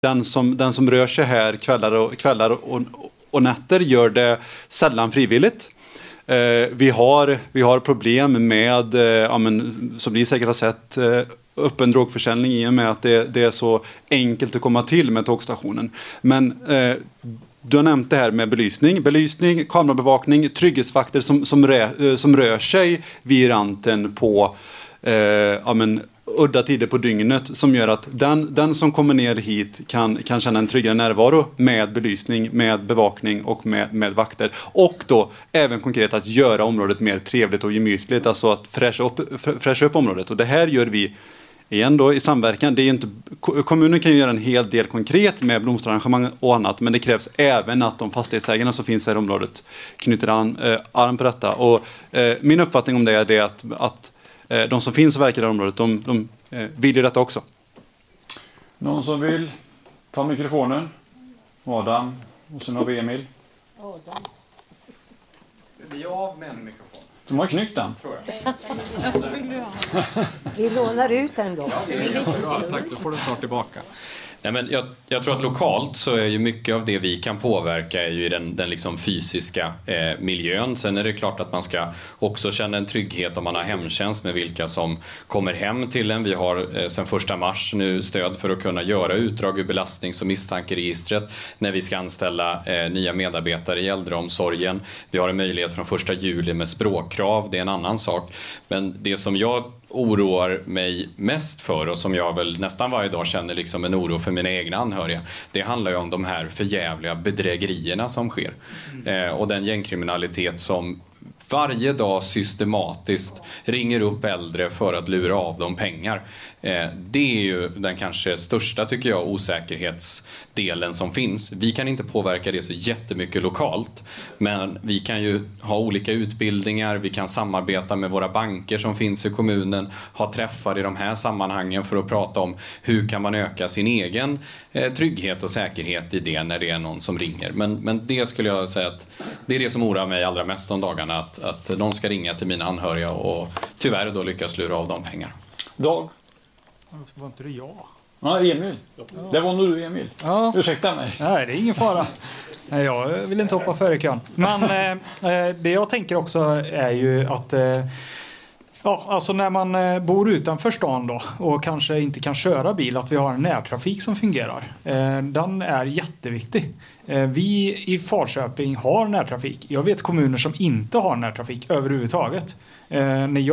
den som rör sig här kvällar och nätter gör det sällan frivilligt. Vi har problem med, som ni säkert har sett, öppen drogförsäljning i och med att det är så enkelt att komma till med tågstationen. Men du har nämnt det här med belysning, kamerabevakning, trygghetsvakter som rör sig vid ranten på udda tider på dygnet, som gör att den som kommer ner hit kan känna en tryggare närvaro med belysning, med bevakning och med vakter. Och då även konkret att göra området mer trevligt och gemytligt, alltså att fräscha upp området. Och det här gör vi igen då i samverkan. Det är inte, kommunen kan ju göra en hel del konkret med blomsterarrangemang och annat, men det krävs även att de fastighetsägarna som finns här i området knyter arm på detta. Och min uppfattning om det är det att de som finns och verkar i området, de vill ju detta också. Någon som vill ta mikrofonen? Adam, och sen har vi Emil. Adam. Vi är av med en mikrofon. De har knyckt den. Tror jag. Så vill du ha. Vi lånar ut den då. Tack, då får du snart tillbaka. Nej, men jag tror att lokalt så är ju mycket av det vi kan påverka är ju den liksom fysiska miljön. Sen är det klart att man ska också känna en trygghet om man har hemtjänst med vilka som kommer hem till en. Vi har sen 1 mars nu stöd för att kunna göra utdrag ur belastnings- och misstankeregistret när vi ska anställa nya medarbetare i äldreomsorgen. Vi har en möjlighet från 1 juli med språkkrav, det är en annan sak. Men det som jag oroar mig mest för och som jag väl nästan varje dag känner liksom en oro för mina egna anhöriga, det handlar ju om de här förjävliga bedrägerierna som sker. Och den gängkriminalitet som varje dag systematiskt ringer upp äldre för att lura av dem pengar. Det är ju den kanske största, tycker jag, osäkerhetsdelen som finns. Vi kan inte påverka det så jättemycket lokalt, men vi kan ju ha olika utbildningar, vi kan samarbeta med våra banker som finns i kommunen, ha träffar i de här sammanhangen för att prata om hur kan man öka sin egen trygghet och säkerhet i det när det är någon som ringer. Men det skulle jag säga att det är det som oroar mig allra mest de dagarna, att någon ska ringa till mina anhöriga och tyvärr då lyckas lura av dem pengar. Dag? Var inte det jag? Ja, Emil. Det var nog du, Emil. Ja. Ursäkta mig. Nej, det är ingen fara. Nej, jag vill inte hoppa före kön. Men det jag tänker också är ju att alltså när man bor utanför stan då och kanske inte kan köra bil, att vi har en närtrafik som fungerar. Den är jätteviktig. Vi i Falköping har närtrafik. Jag vet kommuner som inte har närtrafik överhuvudtaget. När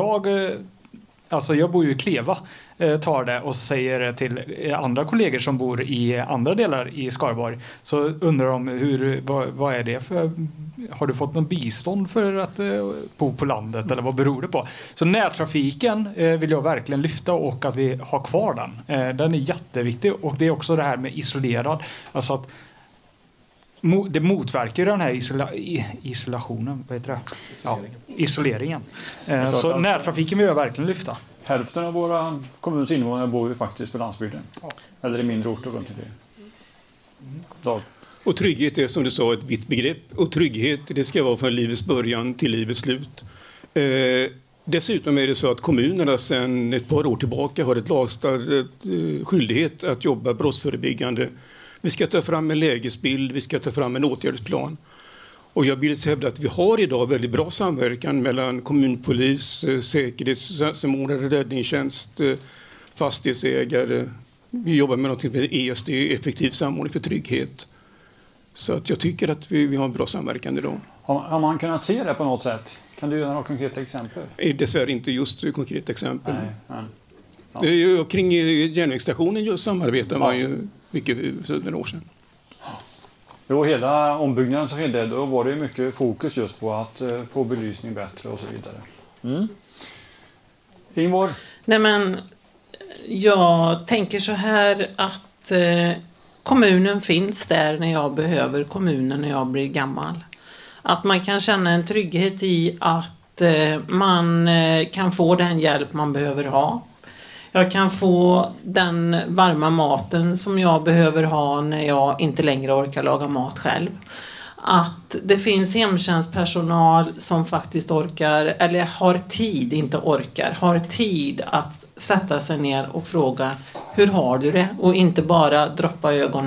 jag bor ju i Kleva, tar det och säger det till andra kollegor som bor i andra delar i Skaraborg, så undrar de vad är det för, har du fått någon bistånd för att bo på landet eller vad beror det på? Så närtrafiken vill jag verkligen lyfta och att vi har kvar den. Den är jätteviktig, och det är också det här med isolerad, alltså att det motverkar den här isolationen, vad heter det? Isoleringen. Så närtrafiken vill jag verkligen lyfta. Hälften av våra kommunens invånare bor ju faktiskt på landsbygden. Eller i mindre orter runt omkring. Dag. Och trygghet är, som du sa, ett vitt begrepp. Och trygghet, det ska vara från livets början till livets slut. Dessutom är det så att kommunerna sedan ett par år tillbaka har ett lagstadgat skyldighet att jobba brottsförebyggande. Vi ska ta fram en lägesbild, vi ska ta fram en åtgärdsplan. Och jag vill hävda att vi har idag väldigt bra samverkan mellan kommunpolis, säkerhetssamordnare, räddningstjänst, fastighetsägare. Vi jobbar med något med ESD, effektiv samordning för trygghet. Så att jag tycker att vi har en bra samverkan idag. Har man kunnat se det på något sätt? Kan du göra några konkreta exempel? Dessvärre inte just konkreta exempel. Nej, men, ja. Det är ju, kring järnvägsstationen just samarbetar man ju mycket för några år sedan. Jo, hela ombyggnaden som skedde, då var det mycket fokus just på att få belysning bättre och så vidare. Ingvar? Nej, men jag tänker så här att kommunen finns där när jag behöver kommunen när jag blir gammal. Att man kan känna en trygghet i att man kan få den hjälp man behöver ha. Jag kan få den varma maten som jag behöver ha när jag inte längre orkar laga mat själv. Att det finns hemtjänstpersonal som faktiskt orkar, eller har tid, inte orkar, har tid att sätta sig ner och fråga hur har du det? Och inte bara droppa ögonen